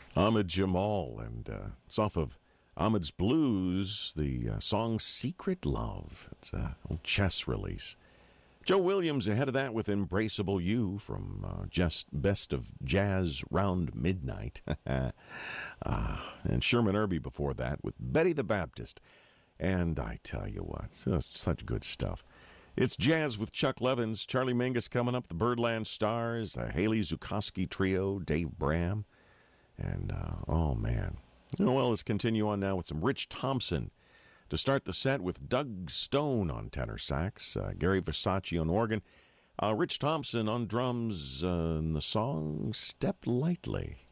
Ahmed Jamal, and it's off of Ahmed's Blues, the song Secret Love. It's a old Chess release. Joe Williams ahead of that with Embraceable You from just Best of Jazz Round Midnight. And Sherman Irby before that with Betty the Baptist. And I tell you what, such good stuff. It's Jazz with Chuck Levins, Charlie Mingus coming up, the Birdland Stars, Haley Zukowski Trio, Dave Bram. And, oh, man. Well, let's continue on now with some Rich Thompson. To start the set with Doug Stone on tenor sax, Gary Versace on organ, Rich Thompson on drums, and the song Step Lightly.